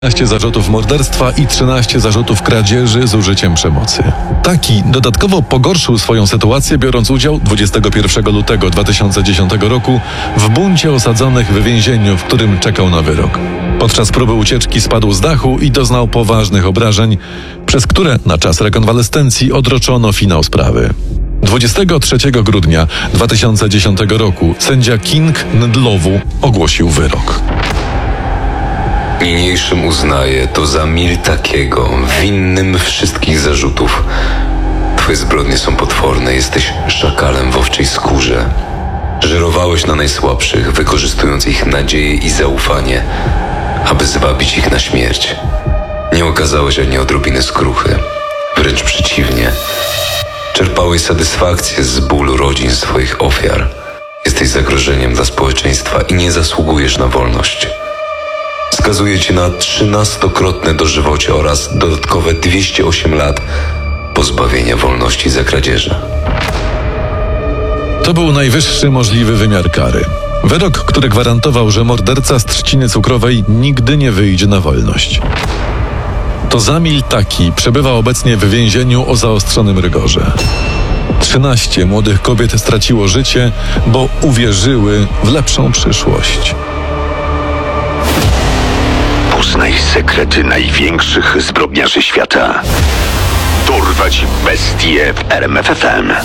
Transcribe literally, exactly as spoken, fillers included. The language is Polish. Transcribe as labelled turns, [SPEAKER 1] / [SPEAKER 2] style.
[SPEAKER 1] piętnaście zarzutów morderstwa i trzynaście zarzutów kradzieży z użyciem przemocy. Taki dodatkowo pogorszył swoją sytuację, biorąc udział dwudziestego pierwszego lutego dwa tysiące dziesiątego roku w buncie osadzonych w więzieniu, w którym czekał na wyrok. Podczas próby ucieczki spadł z dachu i doznał poważnych obrażeń, przez które na czas rekonwalescencji odroczono finał sprawy. dwudziestego trzeciego grudnia dwa tysiące dziesiątego roku sędzia King Ndlovu ogłosił wyrok.
[SPEAKER 2] Niniejszym uznaję to za Zamil Takiego, winnym wszystkich zarzutów. Twoje zbrodnie są potworne, jesteś szakalem w owczej skórze. Żyrowałeś na najsłabszych, wykorzystując ich nadzieję i zaufanie, aby zwabić ich na śmierć. Nie okazałeś ani odrobiny skruchy, wręcz przeciwnie. Czerpałeś satysfakcję z bólu rodzin swoich ofiar. Jesteś zagrożeniem dla społeczeństwa i nie zasługujesz na wolność. Skazuje cię na trzynastokrotne dożywocie oraz dodatkowe dwieście osiem lat pozbawienia wolności za kradzieże.
[SPEAKER 1] To był najwyższy możliwy wymiar kary. Wyrok, który gwarantował, że morderca z Trzciny Cukrowej nigdy nie wyjdzie na wolność. To Zamil Taki przebywa obecnie w więzieniu o zaostrzonym rygorze. Trzynaście młodych kobiet straciło życie, bo uwierzyły w lepszą przyszłość.
[SPEAKER 3] Poznaj sekrety największych zbrodniarzy świata. Dorwać bestie w R M F F M.